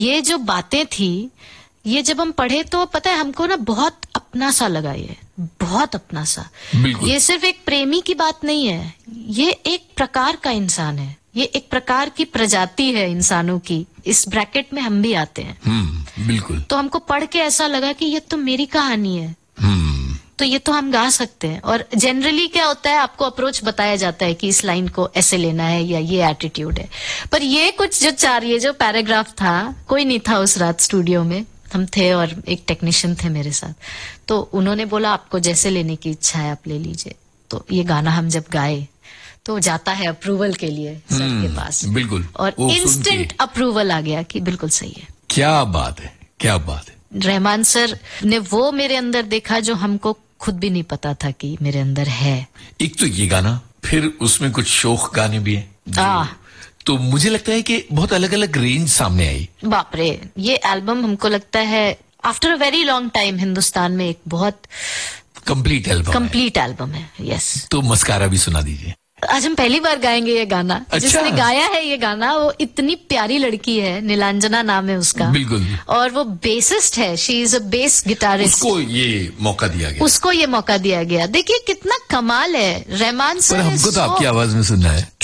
ये जो बातें थी, ये जब हम पढ़े तो पता है हमको ना बहुत अपना सा लगा, ये बहुत अपना सा। ये सिर्फ एक प्रेमी की बात नहीं है, ये एक प्रकार का इंसान है, ये एक प्रकार की प्रजाति है इंसानों की। इस ब्रैकेट में हम भी आते हैं। बिल्कुल। तो हमको पढ़ के ऐसा लगा कि ये तो मेरी कहानी है, तो ये तो हम गा सकते हैं। और जनरली क्या होता है, आपको अप्रोच बताया जाता है कि इस लाइन को ऐसे लेना है या ये एटीट्यूड है, पर ये कुछ ये जो पैराग्राफ था, कोई नहीं था उस रात स्टूडियो में, हम थे और एक टेक्नीशियन थे मेरे साथ। तो उन्होंने बोला आपको जैसे लेने की इच्छा है आप ले लीजिए। तो ये गाना हम जब गाए तो जाता है अप्रूवल के लिए सर के पास, बिल्कुल, और इंस्टेंट अप्रूवल आ गया कि बिल्कुल सही है। क्या बात है, क्या बात है। रहमान सर ने वो मेरे अंदर देखा जो हमको खुद भी नहीं पता था कि मेरे अंदर है। एक तो ये गाना, फिर उसमें कुछ शोक गाने भी हैं, तो मुझे लगता है कि बहुत अलग अलग रेंज सामने आई। बाप रे, ये एल्बम हमको लगता है after a very long time Hindustan में एक बहुत कंप्लीट एल्बम है। यस। तो मस्कारा भी सुना दीजिए। आज हम पहली बार गाएंगे ये गाना। अच्छा। जिसने गाया है ये गाना वो इतनी प्यारी लड़की है, नीलांजना नाम है उसका। बिल्कुल। और वो बेसिस्ट है, she is a bass guitarist. उसको ये मौका दिया गया। देखिए कितना कमाल है रहमान सर। पर हमको तो आपकी आवाज में सुनना है।